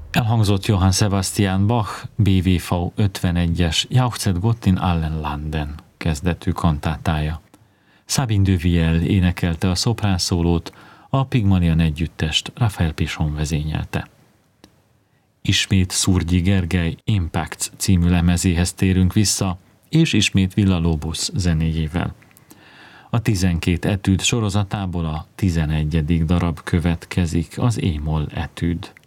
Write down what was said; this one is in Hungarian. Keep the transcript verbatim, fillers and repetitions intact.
Elhangzott Johann Sebastian Bach bé vé vé ötvenegyes Jauchzet Gott in allen Landen kezdetű kantátája. Sabine de Viel énekelte a szopránszólót, a Pygmalion együttest Raphael Pichon vezényelte. Ismét Szurgyi Gergely Impacts című lemezéhez térünk vissza, és ismét Villa-Lobos zenéjével. A tizenkét etűd sorozatából a tizenegyedik darab következik, az E-moll etűd.